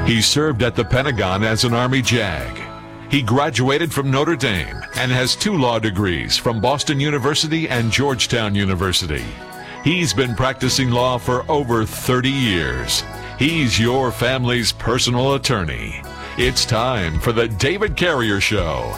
He served at the Pentagon as an Army JAG. He graduated from Notre Dame and has 2 law degrees from Boston University and Georgetown University. He's been practicing law for over 30 years. He's your family's personal attorney. It's time for the David Carrier Show.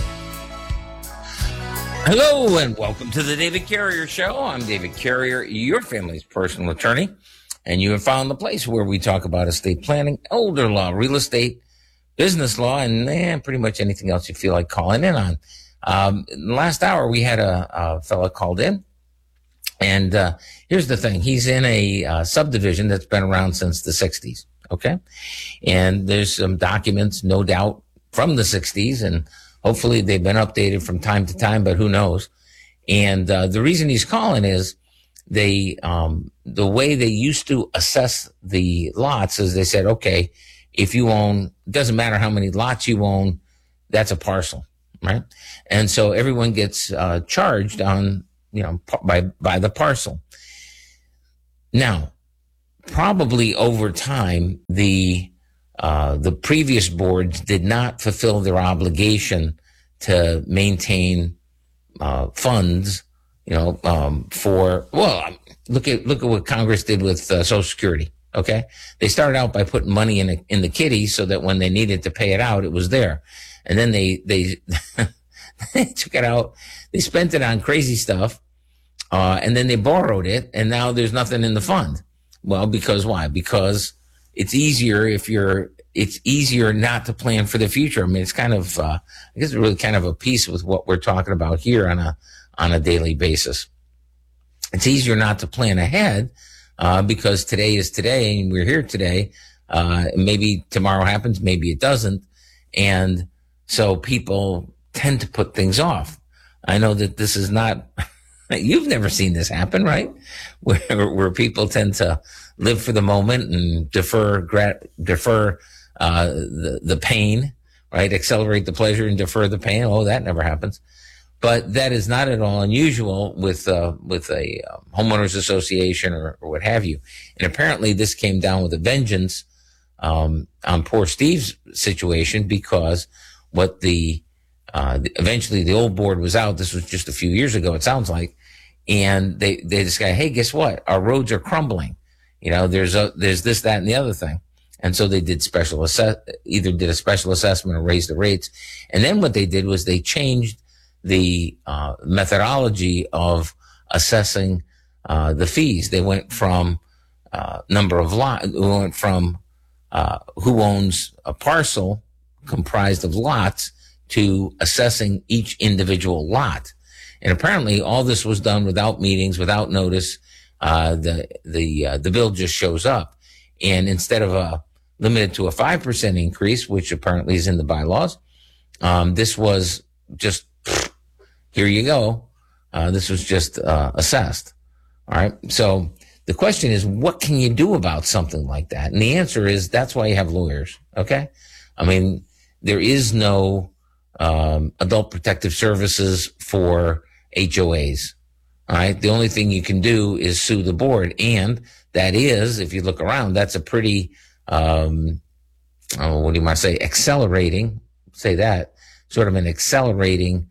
Hello and welcome to the David Carrier Show. I'm David Carrier, your family's personal attorney, and you have found the place where we talk about estate planning, elder law, real estate, business law, and pretty much anything else you feel like calling in on. In the last hour, we had a fella called in, and here's the thing. He's in a subdivision that's been around since the 60s, okay? And there's some documents, no doubt, from the 60s, and hopefully they've been updated from time to time, but who knows? And the reason he's calling is the way they used to assess the lots is they said, okay, if you own, doesn't matter how many lots you own, that's a parcel, right? And so everyone gets charged on, by the parcel. Now, probably over time, the previous boards did not fulfill their obligation to maintain funds, for, look at what Congress did with Social Security. Okay, they started out by putting money in the kitty so that when they needed to pay it out, it was there, and then they they took it out, they spent it on crazy stuff, and then they borrowed it, and now there's nothing in the fund. Well, because why? Because it's easier it's easier not to plan for the future. I mean, it's kind of, I guess it's really kind of a piece with what we're talking about here on a daily basis. It's easier not to plan ahead, because today is today and we're here today. Maybe tomorrow happens, maybe it doesn't. And so people tend to put things off. I know that this is not, you've never seen this happen, right? Where people tend to live for the moment and defer the pain, right? Accelerate the pleasure and defer the pain. Oh, that never happens. But that is not at all unusual with a homeowners association or what have you. And apparently this came down with a vengeance on poor Steve's situation, because what eventually the old board was out. This was just a few years ago, it sounds like. And they just got, hey, guess what? Our roads are crumbling. There's this, that, and the other thing. And so they did either did a special assessment or raised the rates. And then what they did was they changed the methodology of assessing the fees. They went from number of lots, went from who owns a parcel comprised of lots to assessing each individual lot. And apparently all this was done without meetings, without notice. The bill just shows up. And instead of limited to a 5% increase, which apparently is in the bylaws, this was just, here you go. This was just assessed. All right. So the question is, what can you do about something like that? And the answer is, that's why you have lawyers. Okay. I mean, there is no adult protective services for HOAs. All right. The only thing you can do is sue the board. And that is, if you look around, that's a pretty, what do you want to say? Accelerating, say that, sort of an accelerating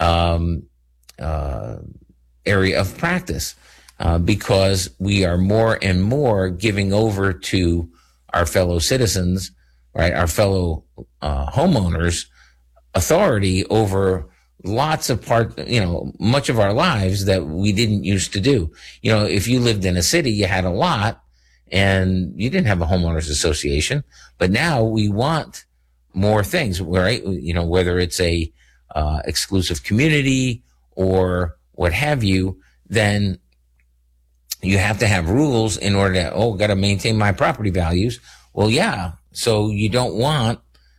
area of practice, because we are more and more giving over to our fellow citizens, right? Our fellow homeowners, authority over lots of much of our lives that we didn't used to do. If you lived in a city, you had a lot and you didn't have a homeowners association, but now we want more things, right? Whether it's a exclusive community or what have you, then you have to have rules in order to, got to maintain my property values. Well, yeah. So you don't want,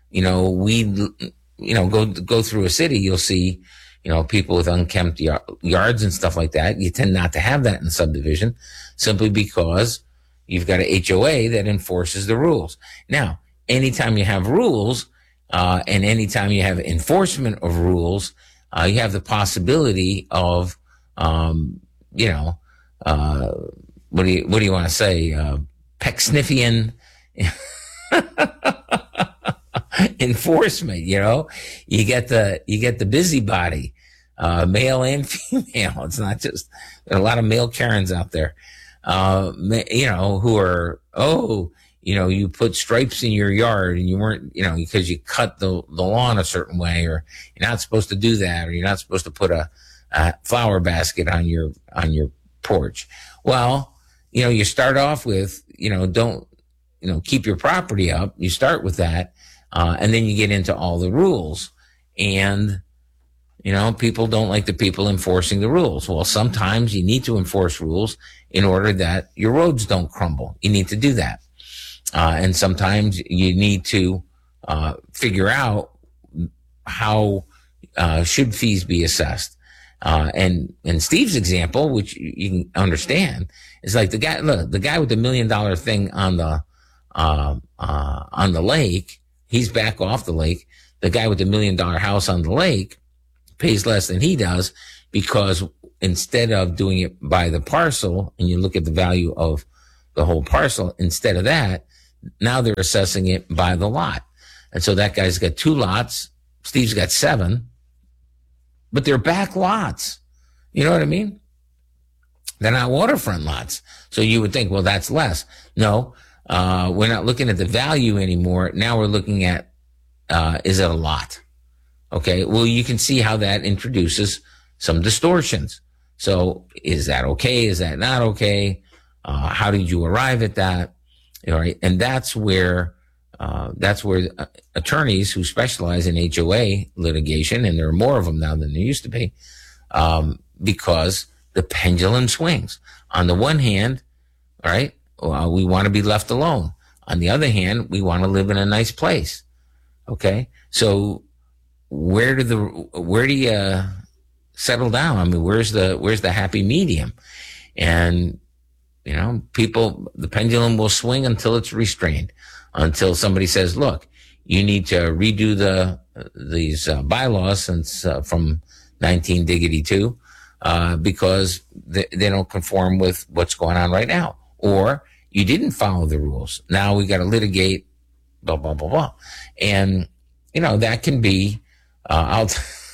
go through a city, you'll see, people with unkempt yards and stuff like that. You tend not to have that in subdivision simply because you've got a HOA that enforces the rules. Now, anytime you have rules, and anytime you have enforcement of rules, you have the possibility of, what do you want to say? Pecksniffian enforcement. You get the busybody, male and female. It's not just, there are a lot of male Karens out there, who are, you put stripes in your yard and you weren't, because you cut the lawn a certain way, or you're not supposed to do that, or you're not supposed to put a flower basket on your porch. Well, you start off with, don't, keep your property up. You start with that. And then you get into all the rules, and, people don't like the people enforcing the rules. Well, sometimes you need to enforce rules in order that your roads don't crumble. You need to do that. And sometimes you need to, figure out how, should fees be assessed. And Steve's example, which you can understand, is like the guy with the $1 million thing on the lake. He's back off the lake. The guy with the $1 million house on the lake pays less than he does, because instead of doing it by the parcel, and you look at the value of the whole parcel, instead of that, now they're assessing it by the lot. And so that guy's got 2 lots. Steve's got 7, but they're back lots. You know what I mean? They're not waterfront lots. So you would think, well, that's less. No, we're not looking at the value anymore. Now we're looking at, is it a lot? Okay. Well, you can see how that introduces some distortions. So is that okay? Is that not okay? How did you arrive at that? All right. And that's where attorneys who specialize in HOA litigation, and there are more of them now than there used to be, because the pendulum swings. On the one hand, all right, we want to be left alone. On the other hand, we want to live in a nice place. Okay. So where do you settle down? I mean, where's the happy medium? And, the pendulum will swing until it's restrained, until somebody says, look, you need to redo these bylaws since, from 19-2, because they don't conform with what's going on right now. Or you didn't follow the rules. Now we got to litigate, blah, blah, blah, blah. And, that can be, I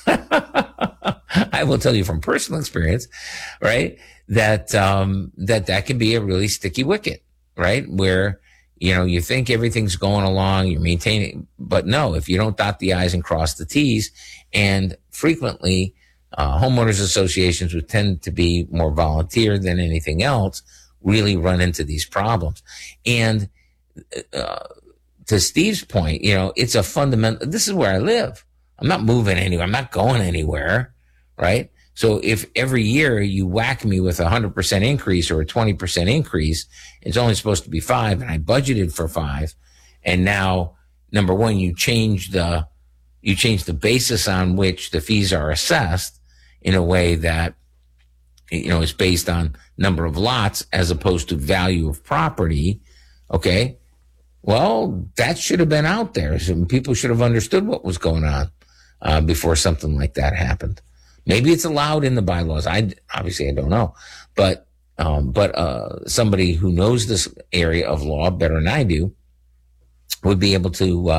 will tell you from personal experience, right, that can be a really sticky wicket, right? Where, you think everything's going along, you're maintaining, but no, if you don't dot the I's and cross the T's, and frequently, homeowners associations, which tend to be more volunteer than anything else, really run into these problems. And, to Steve's point, it's a fundamental, this is where I live. I'm not moving anywhere. I'm not going anywhere, right? So if every year you whack me with 100% increase or a 20% increase, it's only supposed to be 5, and I budgeted for 5. And now, number one, you change the basis on which the fees are assessed in a way that, is based on number of lots as opposed to value of property. Okay. Well, that should have been out there. So people should have understood what was going on, before something like that happened. Maybe it's allowed in the bylaws. Obviously I don't know, but somebody who knows this area of law better than I do would be able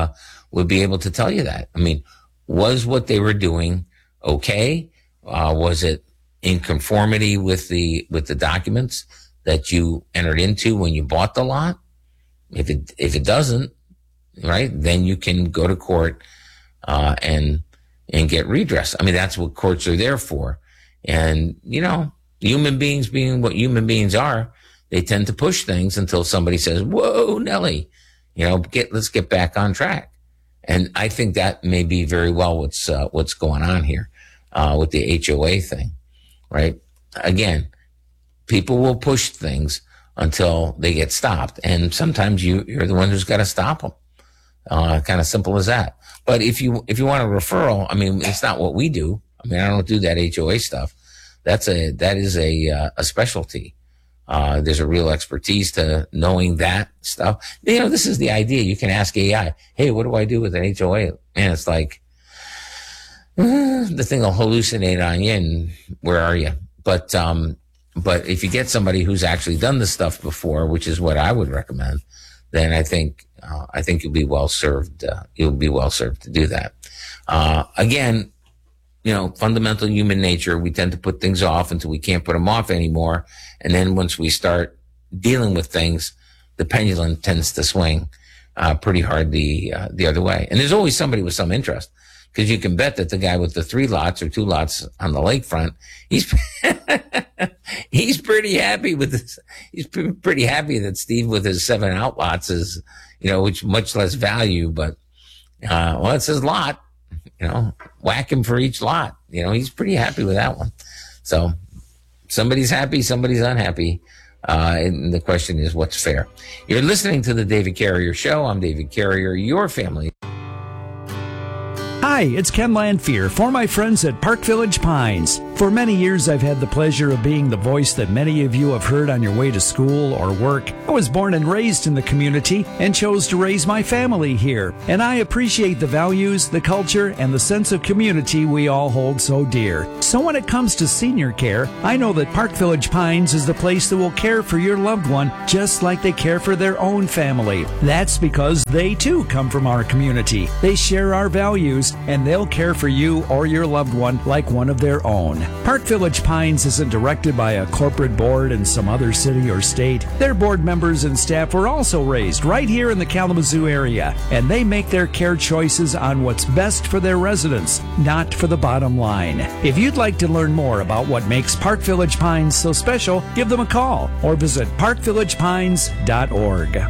to tell you that. I mean, was what they were doing okay? Was it in conformity with the documents that you entered into when you bought the lot? If it doesn't, right, then you can go to court, and get redress. I mean, that's what courts are there for. And, human beings being what human beings are, they tend to push things until somebody says, whoa, Nelly, let's get back on track. And I think that may be very well what's going on here, with the HOA thing, right? Again, people will push things until they get stopped. And sometimes you're the one who's got to stop them. Kind of simple as that. But if you want a referral, I mean, it's not what we do. I mean, I don't do that HOA stuff. That is a specialty. There's a real expertise to knowing that stuff. This is the idea. You can ask AI, hey, what do I do with an HOA? And it's like, the thing will hallucinate on you, and where are you? But if you get somebody who's actually done this stuff before, which is what I would recommend, then I think you'll be well served. You'll be well served to do that. Again, fundamental human nature, we tend to put things off until we can't put them off anymore. And then once we start dealing with things, the pendulum tends to swing pretty hard the other way. And there's always somebody with some interest, because you can bet that the guy with the 3 lots or 2 lots on the lakefront, he's pretty happy with this. He's pretty happy that Steve with his 7 outlots is, which much less value, but, it's his lot, whack him for each lot. He's pretty happy with that one. So somebody's happy, somebody's unhappy. And the question is, what's fair? You're listening to the David Carrier Show. I'm David Carrier, your family. Hi, it's Ken Lanfear for my friends at Park Village Pines. For many years, I've had the pleasure of being the voice that many of you have heard on your way to school or work. I was born and raised in the community and chose to raise my family here. And I appreciate the values, the culture, and the sense of community we all hold so dear. So when it comes to senior care, I know that Park Village Pines is the place that will care for your loved one just like they care for their own family. That's because they too come from our community. They share our values, and they'll care for you or your loved one like one of their own. Park Village Pines isn't directed by a corporate board in some other city or state. Their board members and staff were also raised right here in the Kalamazoo area, and they make their care choices on what's best for their residents, not for the bottom line. If you'd like to learn more about what makes Park Village Pines so special, give them a call or visit parkvillagepines.org.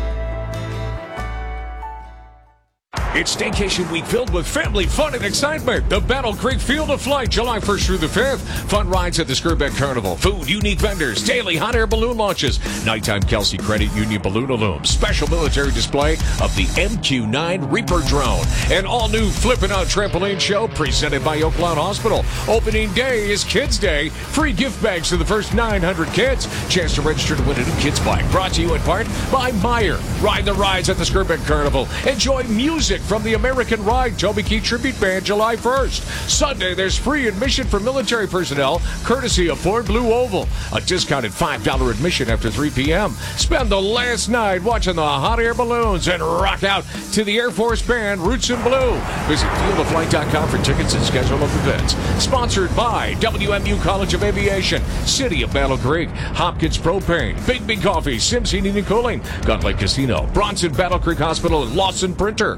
It's Staycation Week filled with family fun and excitement. The Battle Creek Field of Flight, July 1st through the 5th. Fun rides at the Skirbeck Carnival. Food, unique vendors, daily hot air balloon launches. Nighttime Kelsey Credit Union balloon illumes. Special military display of the MQ-9 Reaper drone. An all-new Flippin' Out Trampoline Show presented by Oakland Hospital. Opening day is Kids Day. Free gift bags to the first 900 kids. Chance to register to win a new kids bike. Brought to you in part by Meyer. Ride the rides at the Skirbeck Carnival. Enjoy music from the American Ride Toby Keith Tribute Band July 1st. Sunday, there's free admission for military personnel, courtesy of Ford Blue Oval. A discounted $5 admission after 3 p.m. Spend the last night watching the hot air balloons and rock out to the Air Force Band Roots in Blue. Visit fieldoflight.com for tickets and schedule of events. Sponsored by WMU College of Aviation, City of Battle Creek, Hopkins Propane, Big Big Coffee, Sims Heating and Cooling, Gun Lake Casino, Bronson Battle Creek Hospital, and Lawson Printer.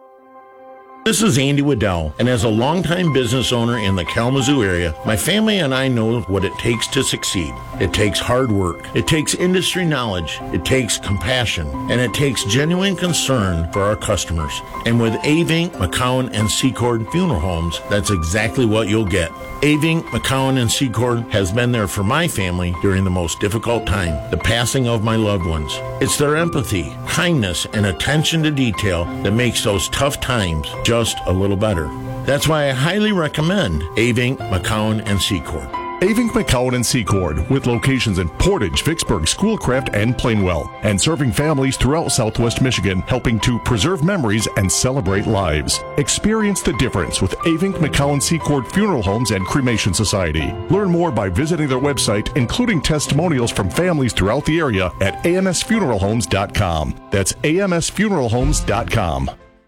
This is Andy Waddell, and as a longtime business owner in the Kalamazoo area, my family and I know what it takes to succeed. It takes hard work, it takes industry knowledge, it takes compassion, and it takes genuine concern for our customers. And with Avink, McCowan, and Secord Funeral Homes, that's exactly what you'll get. Avink, McCowan, and Secord has been there for my family during the most difficult time, the passing of my loved ones. It's their empathy, kindness, and attention to detail that makes those tough times just a little better. That's why I highly recommend Avink, McCowan, and Secord. Avink, McCowan, and Secord, with locations in Portage, Vicksburg, Schoolcraft, and Plainwell, and serving families throughout Southwest Michigan, helping to preserve memories and celebrate lives. Experience the difference with Avink, McCowan, Secord Funeral Homes and Cremation Society. Learn more by visiting their website, including testimonials from families throughout the area at amsfuneralhomes.com. That's amsfuneralhomes.com.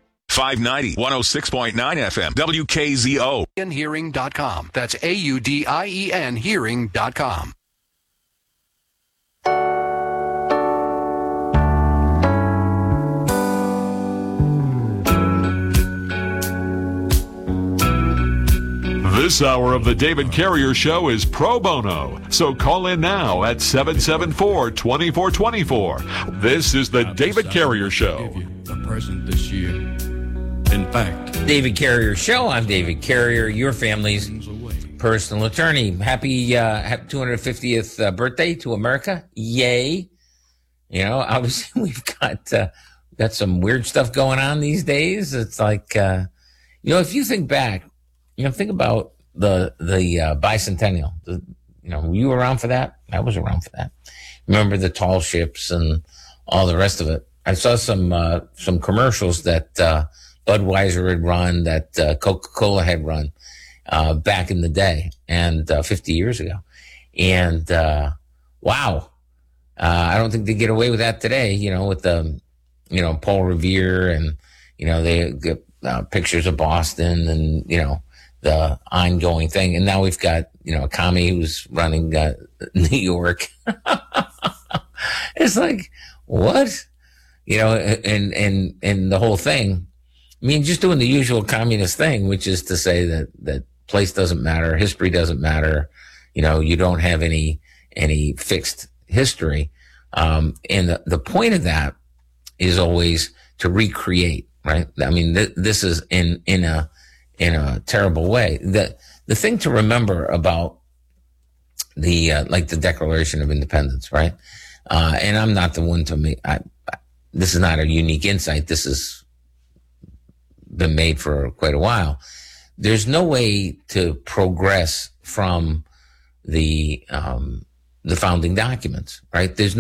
590, 106.9 FM, WKZO. Hearing.com. That's AUDIEN Hearing.com. This hour of the David Carrier Show is pro bono, so call in now at 774-2424. This is the David Carrier Show. A present this year. In fact, David Carrier Show. I'm David Carrier, your family's personal attorney. Happy 250th birthday to America. Yay. Obviously we've got some weird stuff going on these days. It's like, if you think back, think about the bicentennial. Were you around for that? I was around for that. Remember the tall ships and all the rest of it. I saw some commercials that Budweiser had run, that Coca-Cola had run back in the day, and 50 years ago. And wow, I don't think they get away with that today. With the Paul Revere, and, they get pictures of Boston and, the ongoing thing. And now we've got, a commie who's running New York. It's like, what? And the whole thing, I mean, just doing the usual communist thing, which is to say that place doesn't matter, history doesn't matter, you don't have any fixed history. And the point of that is always to recreate, right? I mean, this is in a terrible way. The thing to remember about the Declaration of Independence, right? And I'm not the one to make, this is not a unique insight. This has been made for quite a while. There's no way to progress from the founding documents, right? There's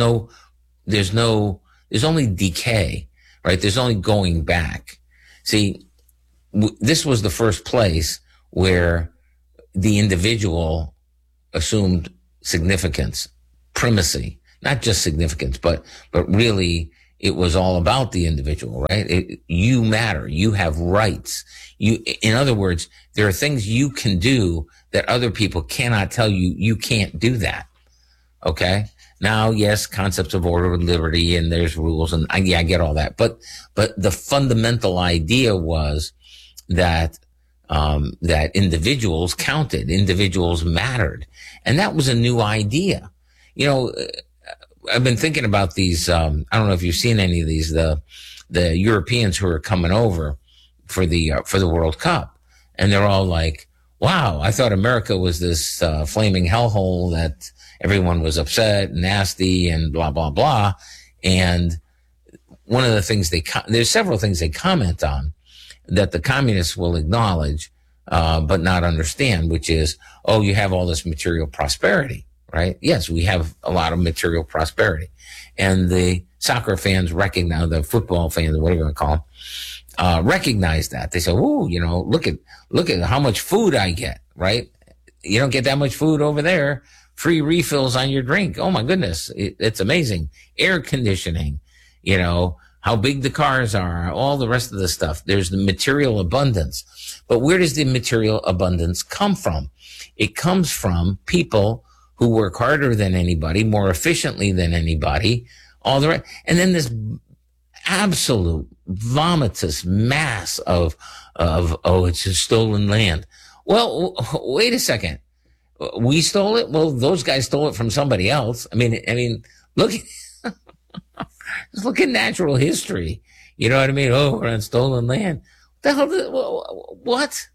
only decay, right? There's only going back. See, this was the first place where the individual assumed significance, primacy, not just significance, but really it was all about the individual, right? You matter. You have rights. In other words, there are things you can do that other people cannot tell you. You can't do that. Okay. Now, yes, concepts of order and liberty, and there's rules, and I get all that. But the fundamental idea was that individuals counted, individuals mattered. And that was a new idea. I've been thinking about these. I don't know if you've seen any of these. The Europeans who are coming over for the World Cup, and they're all like, "Wow, I thought America was this flaming hellhole that everyone was upset, and nasty, and blah blah blah." And one of the things there's several things they comment on that the communists will acknowledge, but not understand, which is, oh, you have all this material prosperity. Right? Yes, we have a lot of material prosperity. And the soccer fans recognize, the football fans, whatever you want to call them, recognize that. They say, "Ooh, look at how much food I get," right? You don't get that much food over there. Free refills on your drink. Oh my goodness. It's amazing. Air conditioning, how big the cars are, all the rest of the stuff. There's the material abundance. But where does the material abundance come from? It comes from people who work harder than anybody, more efficiently than anybody, all the rest. And then this absolute vomitous mass of, it's just stolen land. Well, wait a second. We stole it? Well, those guys stole it from somebody else. I mean, look, just look at natural history. You know what I mean? Oh, we're on stolen land. What the hell? What?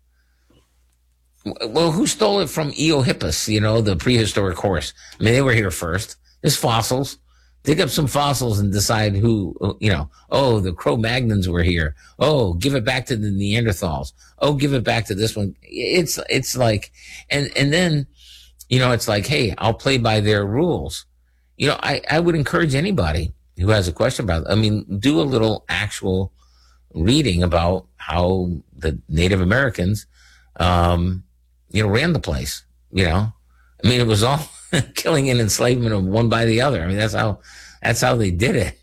Well, who stole it from Eohippus, the prehistoric horse? I mean, they were here first. There's fossils. Dig up some fossils and decide who, the Cro-Magnons were here. Oh, give it back to the Neanderthals. Oh, give it back to this one. It's like, and then, it's like, hey, I'll play by their rules. I would encourage anybody who has a question about it. Do a little actual reading about how the Native Americans, ran the place, it was all killing and enslavement of one by the other. That's how they did it.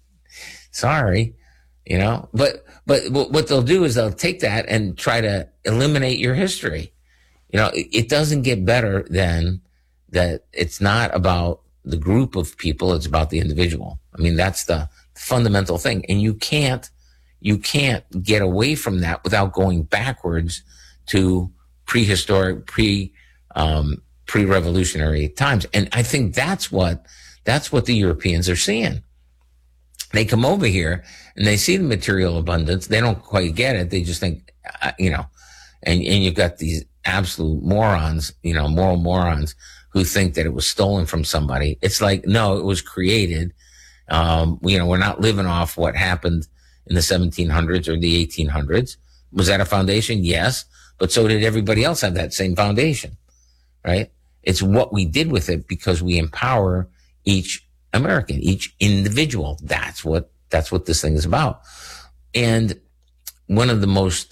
Sorry, but what they'll do is they'll take that and try to eliminate your history. It doesn't get better than that. It's not about the group of people. It's about the individual. That's the fundamental thing. And you can't get away from that without going backwards to prehistoric, pre-revolutionary times. And I think that's what the Europeans are seeing. They come over here and they see the material abundance. They don't quite get it. They just think, and you've got these absolute morons, moral morons who think that it was stolen from somebody. It's like, no, it was created. We're not living off what happened in the 1700s or the 1800s. Was that a foundation? Yes. But so did everybody else have that same foundation, right? It's what we did with it because we empower each American, each individual. That's what this thing is about. And one of the most,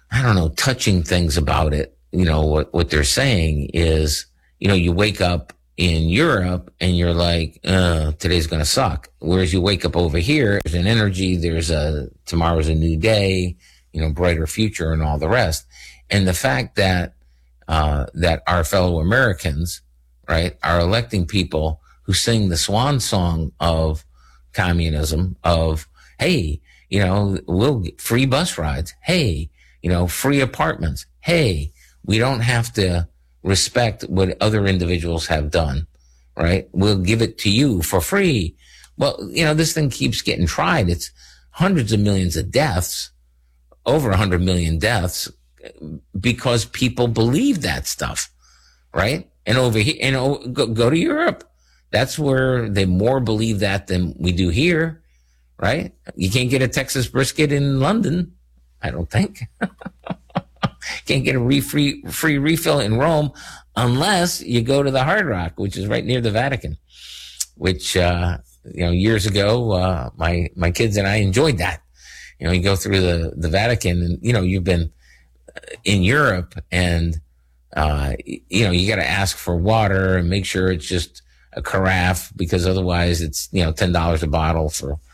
touching things about it, what they're saying is, you wake up in Europe and you're like, today's going to suck. Whereas you wake up over here, there's an energy, tomorrow's a new day, brighter future and all the rest. And the fact that our fellow Americans, right, are electing people who sing the swan song of communism of, hey, we'll get free bus rides. Hey, free apartments. Hey, we don't have to respect what other individuals have done, right? We'll give it to you for free. Well, this thing keeps getting tried. It's hundreds of millions of deaths, over 100 million deaths, because people believe that stuff, right? And over here, go to Europe. That's where they more believe that than we do here, right? You can't get a Texas brisket in London, I don't think. Can't get a free refill in Rome unless you go to the Hard Rock, which is right near the Vatican, which, years ago, my kids and I enjoyed that. You go through the Vatican and, you've been in Europe and, you got to ask for water and make sure it's just a carafe because otherwise it's, $10 a bottle for